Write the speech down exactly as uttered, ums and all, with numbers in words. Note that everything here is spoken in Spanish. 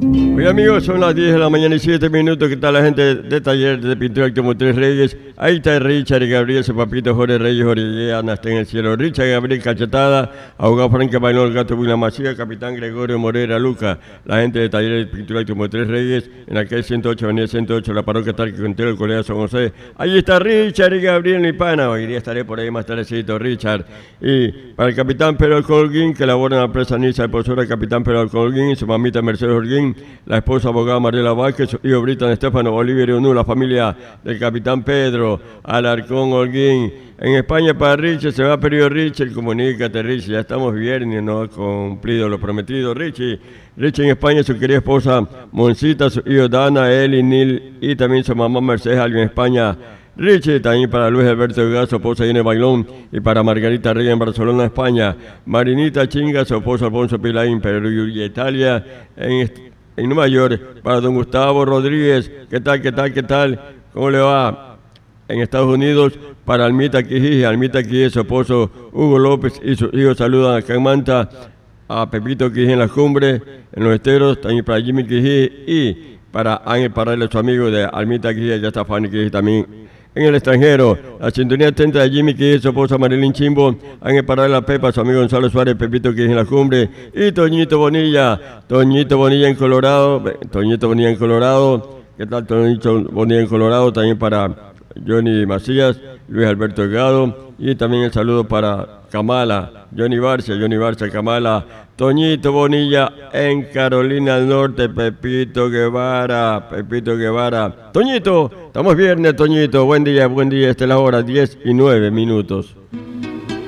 Oye amigos, son las diez de la mañana y siete minutos. ¿Qué tal la gente de Taller de Pintura Automotriz Reyes? Ahí está Richard y Gabriel, su papito Jorge Reyes, Jorge Ana está en el cielo. Richard, Gabriel Cachetada, abogado Franca Bailón, el gato William Macía, capitán Gregorio Morera Luca, la gente de Taller de Pintura Automotriz Reyes, en la calle ciento ocho, avenida ciento ocho, la parroquia Tarque Quintero, el colegio San José. Ahí está Richard y Gabriel Nipana. Hoy día estaré por ahí más tardecito, Richard. Y para el capitán Pedro Colguín, que labora en la empresa Nisa de Posura, el capitán Pedro Colguín y su mamita Mercedes Holguín, la esposa abogada Mariela Vázquez, su hijo Britan Estefano Bolívar y Onú, la familia del capitán Pedro Alarcón Holguín. En España para Richie, se va a pedido Richie, comunícate Richie, ya estamos viernes, no ha cumplido lo prometido Richie. Richie en España, su querida esposa Moncita, su hijo Dana, Eli, Nil y también su mamá Mercedes Algo en España. Richie, también para Luis Alberto Gas, su esposa Irene Bailón, y para Margarita Rey en Barcelona, España. Marinita Chinga, su esposo Alfonso Pilaín, Perú y Italia. En, en Nueva York, para don Gustavo Rodríguez, ¿qué tal, qué tal, qué tal? ¿Cómo le va? En Estados Unidos, para Almita Quijiji, Almita Quijiji, su esposo Hugo López y sus hijos saludan acá en Manta, a Pepito Quijiji en las cumbres, en los esteros, también para Jimmy Quijiji y para Ángel Parrales, su amigo de Almita Quijiji, ya está Fanny Quijiji también. En el extranjero, la sintonía atenta de Jimmy Quijiji, su esposa Marilyn Chimbo, Ángel Parrales, la Pepa, su amigo Gonzalo Suárez, Pepito Quijiji en las cumbres y Toñito Bonilla, Toñito Bonilla en Colorado, Toñito Bonilla en Colorado, ¿qué tal Toñito Bonilla en Colorado? También para Johnny Macías, Luis Alberto Delgado y también el saludo para Kamala, Johnny Barcia, Johnny Barcia, Kamala, Toñito Bonilla en Carolina del Norte, Pepito Guevara, Pepito Guevara. Toñito, estamos viernes, Toñito, buen día, buen día, esta es la hora, diez y nueve minutos.